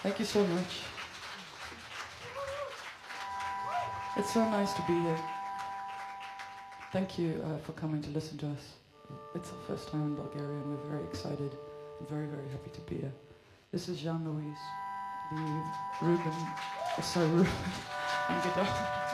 Thank you so much. It's so nice to be here. Thank you for coming to listen to us. It's our first time in Bulgaria and we're very excited and very, very happy to be here. This is Jean-Louis, the Ruben, Ruben, and guitar.